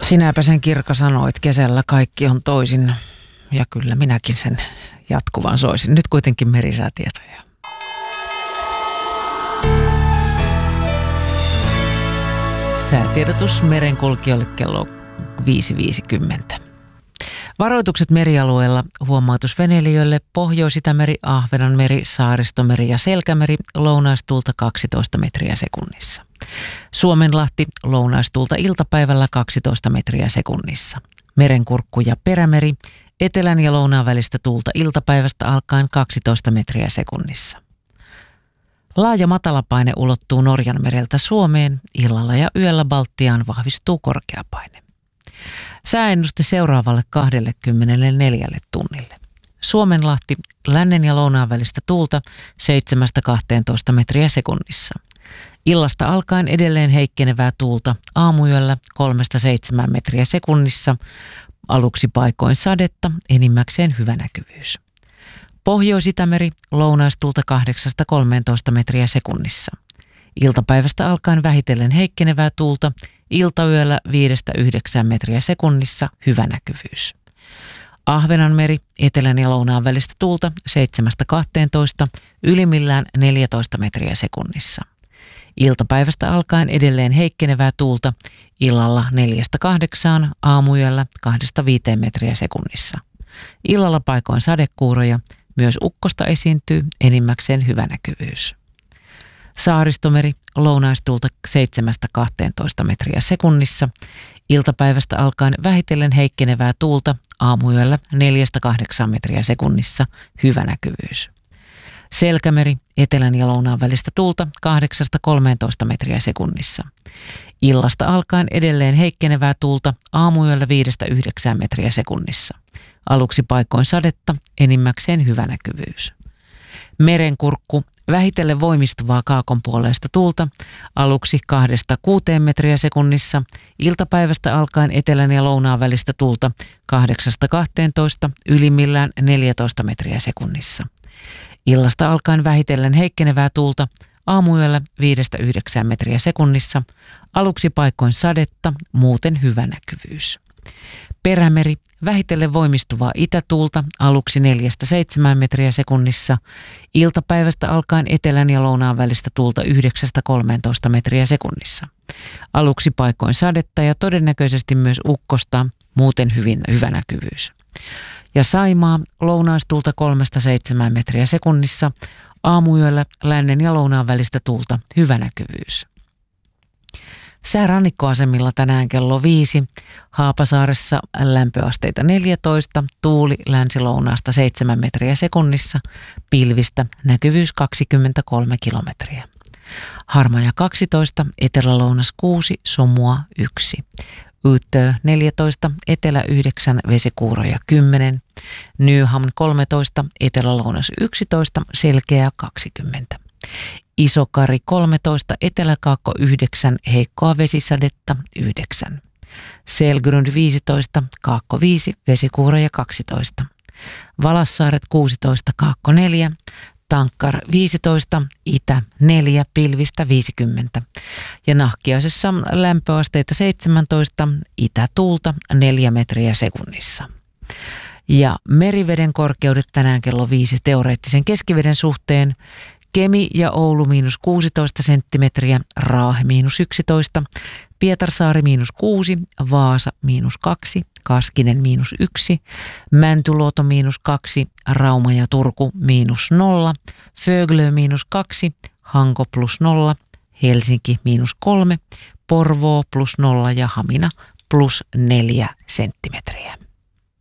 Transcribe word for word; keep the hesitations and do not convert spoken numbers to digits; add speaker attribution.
Speaker 1: Sinäpä sen Kirka sanoit, kesällä kaikki on toisin ja kyllä minäkin sen jatkuvan soisin. Nyt kuitenkin merisäätietoja. Säätiedotus merenkulkijoille kello viisi viisikymmentä. Varoitukset merialueella, huomautus veneilijöille, Pohjois-Itämeri, Ahvenanmeri, Saaristomeri ja Selkämeri, lounaistuulta kaksitoista metriä sekunnissa. Suomenlahti, lounaistuulta iltapäivällä kaksitoista metriä sekunnissa. Merenkurkku ja Perämeri, etelän ja lounaan välistä tuulta iltapäivästä alkaen kaksitoista metriä sekunnissa. Laaja matalapaine ulottuu Norjanmereltä Suomeen, illalla ja yöllä Baltiaan vahvistuu korkeapaine. Sääennuste seuraavalle kaksikymmentäneljä tunnille. Suomenlahti, lännen ja lounaan välistä tuulta seitsemästä kahteentoista metriä sekunnissa. Illasta alkaen edelleen heikkenevää tuulta, aamuyöllä kolmesta seitsemään metriä sekunnissa, aluksi paikoin sadetta, enimmäkseen hyvä näkyvyys. Pohjois-Itämeri, lounaistuulta kahdeksasta kolmeentoista metriä sekunnissa. Iltapäivästä alkaen vähitellen heikkenevää tuulta, iltayöllä viidestä yhdeksään metriä sekunnissa, hyvä näkyvyys. Ahvenanmeri, etelän ja lounaan välistä tuulta seitsemästä kahteentoista, ylimmillään neljätoista metriä sekunnissa. Iltapäivästä alkaen edelleen heikkenevää tuulta, illalla neljästä kahdeksaan, aamuyöllä kahdesta viiteen metriä sekunnissa. Illalla paikoin sadekuuroja, myös ukkosta esiintyy, enimmäkseen hyvä näkyvyys. Saaristomeri, lounaistuulta seitsemästä kahteentoista metriä sekunnissa. Iltapäivästä alkaen vähitellen heikkenevää tuulta, aamuyöllä neljästä kahdeksaan metriä sekunnissa, hyvä näkyvyys. Selkämeri, etelän ja lounaan välistä tuulta kahdeksasta kolmeentoista metriä sekunnissa. Illasta alkaen edelleen heikkenevää tuulta, aamuyöllä viidestä yhdeksään metriä sekunnissa. Aluksi paikoin sadetta, enimmäkseen hyvä näkyvyys. Merenkurkku, vähitellen voimistuvaa kaakonpuoleista tuulta, aluksi kahdesta kuuteen metriä sekunnissa, iltapäivästä alkaen etelän ja lounaan välistä tuulta kahdeksasta kahteentoista, ylimmillään neljätoista metriä sekunnissa. Illasta alkaen vähitellen heikkenevää tuulta, aamuyöllä viidestä yhdeksään metriä sekunnissa, aluksi paikoin sadetta, muuten hyvä näkyvyys. Perämeri, vähitellen voimistuvaa itätuulta, aluksi neljästä seitsemään metriä sekunnissa, iltapäivästä alkaen etelän ja lounaan välistä tuulta yhdeksästä kolmeentoista metriä sekunnissa. Aluksi paikoin sadetta ja todennäköisesti myös ukkosta, muuten hyvin hyvä näkyvyys. Ja Saimaa, lounaistuulta kolmesta seitsemään metriä sekunnissa, aamuyöllä lännen ja lounaan välistä tuulta, hyvä näkyvyys. Sää rannikkoasemilla tänään kello viisi, Haapasaaressa lämpöasteita neljätoista, tuuli länsi-lounaasta seitsemän metriä sekunnissa, pilvistä näkyvyys kaksikymmentäkolme kilometriä. Harmaja kaksitoista, etelä-lounas kuusi, sumua yksi. Yyttö neljätoista, etelä yhdeksän, vesikuuroja kymmenen. Nyhamn kolmetoista, etelä-lounas yksitoista, selkeä kaksikymmentä. Isokari kolmetoista, eteläkaakko yhdeksän, heikkoa vesisadetta yhdeksän. Selgrund viisitoista, kaakko viisi, vesikuuroja kaksitoista. Valassaaret kuusitoista, kaakko neljä. Tankkar viisitoista, itä neljä, pilvistä viisikymmentä. Ja Nahkiaisessa lämpöasteita seitsemäntoista, itätuulta neljä metriä sekunnissa. Ja meriveden korkeudet tänään kello viisi teoreettisen keskiveden suhteen. Kemi ja Oulu miinus kuusitoista senttimetriä, Raahe miinus yksitoista, Pietarsaari miinus kuusi, Vaasa miinus kaksi, Kaskinen miinus yksi, Mäntyluoto miinus kaksi, Rauma ja Turku miinus nolla, Föglö miinus kaksi, Hanko plus nolla, Helsinki miinus kolme, Porvoo plus nolla ja Hamina plus neljä senttimetriä.